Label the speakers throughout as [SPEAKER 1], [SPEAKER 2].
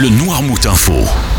[SPEAKER 1] le Noirmout Info.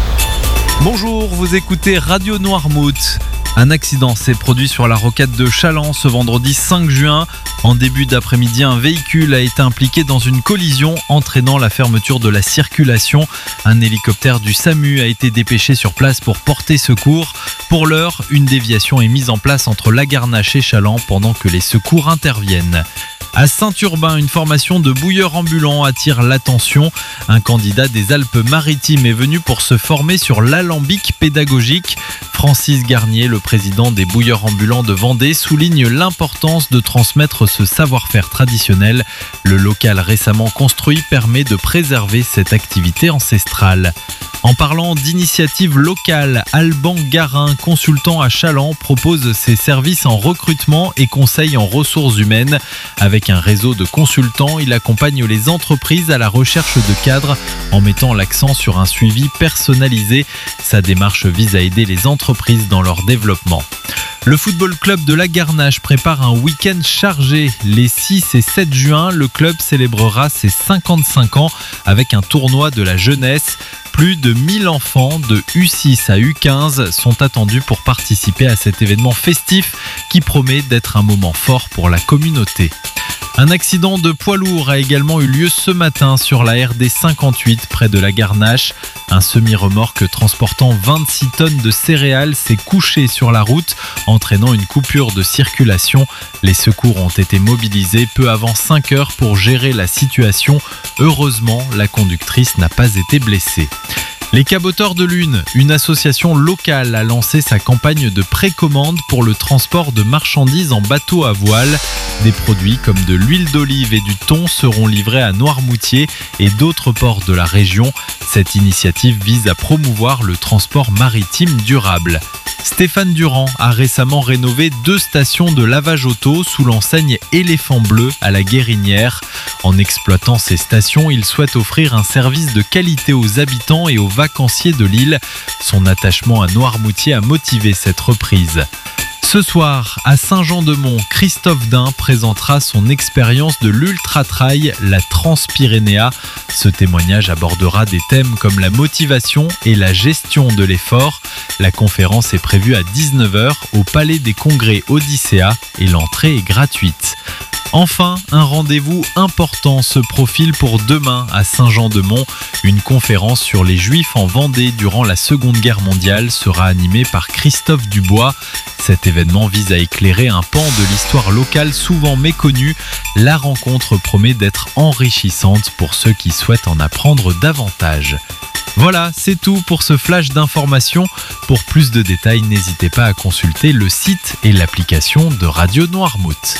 [SPEAKER 2] Bonjour, vous écoutez Radio Noirmout. Un accident s'est produit sur la rocade de Chaland ce vendredi 5 juin. En début d'après-midi, un véhicule a été impliqué dans une collision entraînant la fermeture de la circulation. Un hélicoptère du SAMU a été dépêché sur place pour porter secours. Pour l'heure, une déviation est mise en place entre Lagarnache et Chaland pendant que les secours interviennent. À Saint-Urbain, une formation de bouilleurs ambulants attire l'attention. Un candidat des Alpes-Maritimes est venu pour se former sur l'alambic pédagogique. Francis Garnier, le président des bouilleurs ambulants de Vendée, souligne l'importance de transmettre ce savoir-faire traditionnel. Le local récemment construit permet de préserver cette activité ancestrale. En parlant d'initiatives locales, Alban Garin, consultant à Chaland, propose ses services en recrutement et conseils en ressources humaines. Avec un réseau de consultants, il accompagne les entreprises à la recherche de cadres en mettant l'accent sur un suivi personnalisé. Sa démarche vise à aider les entreprises dans leur développement. Le football club de Lagarnache prépare un week-end chargé. Les 6 et 7 juin, le club célébrera ses 55 ans avec un tournoi de la jeunesse. Plus de 1000 enfants de U6 à U15 sont attendus pour participer à cet événement festif qui promet d'être un moment fort pour la communauté. Un accident de poids lourd a également eu lieu ce matin sur la RD 58 près de Lagarnache. Un semi-remorque transportant 26 tonnes de céréales s'est couché sur la route, entraînant une coupure de circulation. Les secours ont été mobilisés peu avant 5 heures pour gérer la situation. Heureusement, la conductrice n'a pas été blessée. Les Caboteurs de Lune, une association locale, a lancé sa campagne de précommande pour le transport de marchandises en bateau à voile. Des produits comme de l'huile d'olive et du thon seront livrés à Noirmoutier et d'autres ports de la région. Cette initiative vise à promouvoir le transport maritime durable. Stéphane Durand a récemment rénové 2 stations de lavage auto sous l'enseigne Éléphant Bleu à la Guérinière. En exploitant ces stations, il souhaite offrir un service de qualité aux habitants et aux vacanciers de l'île. Son attachement à Noirmoutier a motivé cette reprise. Ce soir, à Saint-Jean-de-Mont, Christophe Dain présentera son expérience de l'Ultra-Trail, la Transpyrénéa. Ce témoignage abordera des thèmes comme la motivation et la gestion de l'effort. La conférence est prévue à 19h au Palais des Congrès Odyssea et l'entrée est gratuite. Enfin, un rendez-vous important se profile pour demain à Saint-Jean-de-Mont. Une conférence sur les Juifs en Vendée durant la Seconde Guerre mondiale sera animée par Christophe Dubois. Cet événement vise à éclairer un pan de l'histoire locale souvent méconnue. La rencontre promet d'être enrichissante pour ceux qui souhaitent en apprendre davantage. Voilà, c'est tout pour ce flash d'informations. Pour plus de détails, n'hésitez pas à consulter le site et l'application de Radio Noirmout.